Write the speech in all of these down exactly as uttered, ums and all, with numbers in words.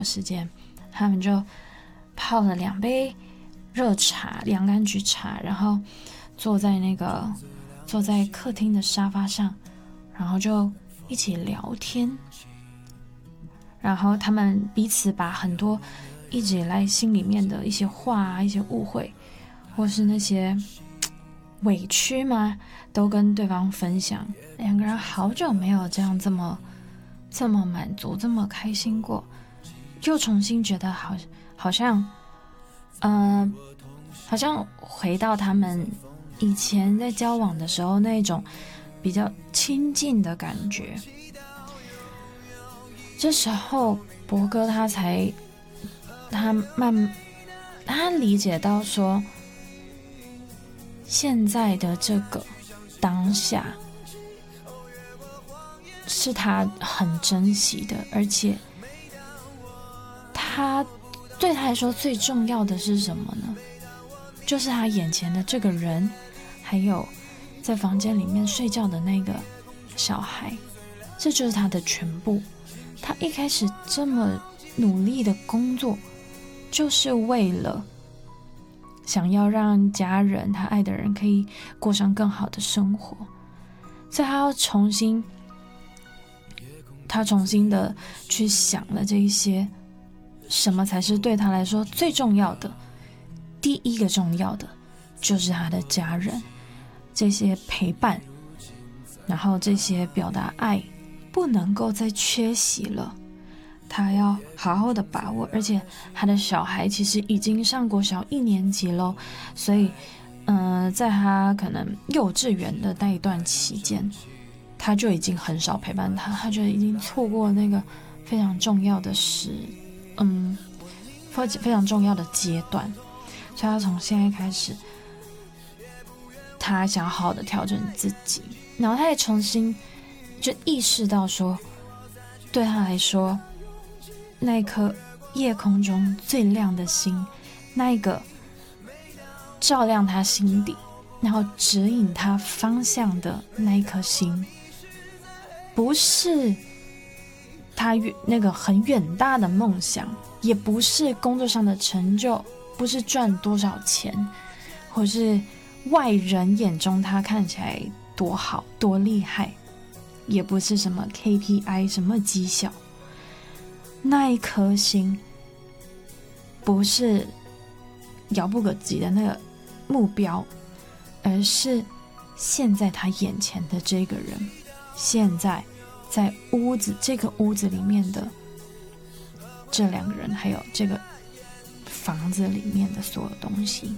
时间，他们就泡了两杯热茶，两柑橘茶，然后坐在那个坐在客厅的沙发上，然后就一起聊天。然后他们彼此把很多一直以来心里面的一些话啊、一些误会，或是那些委屈嘛，都跟对方分享。两个人好久没有这样这么这么满足、这么开心过，又重新觉得好好像，呃，好像回到他们以前在交往的时候那种比较亲近的感觉。这时候博哥他才他慢他理解到说，现在的这个当下是他很珍惜的，而且他对他来说最重要的是什么呢？就是他眼前的这个人，还有在房间里面睡觉的那个小孩，这就是他的全部。他一开始这么努力的工作，就是为了想要让家人，他爱的人可以过上更好的生活。所以他要重新他重新的去想了这一些，什么才是对他来说最重要的。第一个重要的就是他的家人，这些陪伴，然后这些表达爱不能够再缺席了，他要好好的把握。而且他的小孩其实已经上国小一年级咯，所以呃，在他可能幼稚园的那一段期间，他就已经很少陪伴他，他就已经错过那个非常重要的时嗯非常重要的阶段。所以他从现在开始，他想好好的调整自己，然后他也重新就意识到说，对他来说，那一颗夜空中最亮的星，那一个照亮他心底，然后指引他方向的那一颗星，不是他那个很远大的梦想，也不是工作上的成就，不是赚多少钱，或是外人眼中他看起来多好多厉害，也不是什么 K P I 什么绩效。那一颗心不是遥不可及的那个目标，而是现在他眼前的这个人，现在在屋子这个屋子里面的这两个人，还有这个房子里面的所有东西。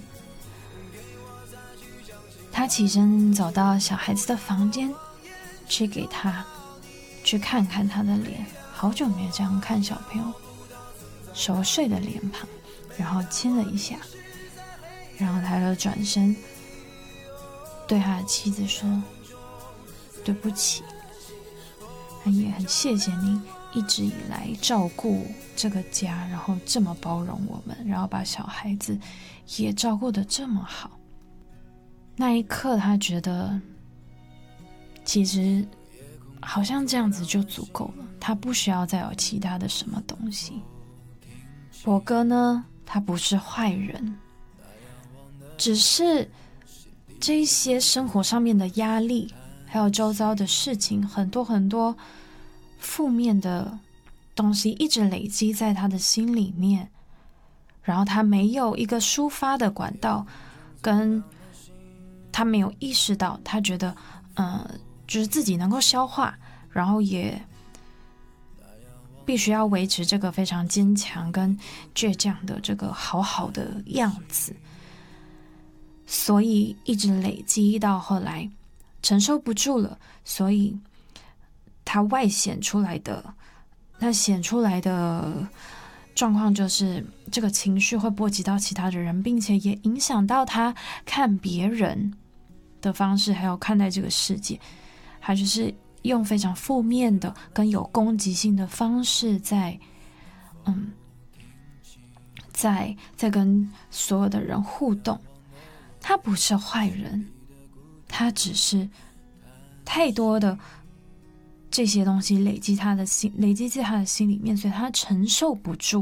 他起身走到小孩子的房间，去给他去看看他的脸，好久没有这样看小朋友熟睡的脸庞，然后亲了一下，然后他就转身对他的妻子说，对不起，也很谢谢你一直以来照顾这个家，然后这么包容我们，然后把小孩子也照顾得这么好。那一刻他觉得其实好像这样子就足够了，他不需要再有其他的什么东西。博哥呢，他不是坏人，只是这些生活上面的压力，还有周遭的事情，很多很多负面的东西一直累积在他的心里面，然后他没有一个抒发的管道，跟他没有意识到，他觉得呃，就是自己能够消化，然后也必须要维持这个非常坚强跟倔强的这个好好的样子，所以一直累积到后来承受不住了，所以他外显出来的他显出来的状况就是这个情绪会波及到其他的人，并且也影响到他看别人的方式，还有看待这个世界。他就是用非常负面的跟有攻击性的方式在嗯在在跟所有的人互动。他不是坏人，他只是太多的这些东西累积他的心累积在他的心里面，所以他承受不住。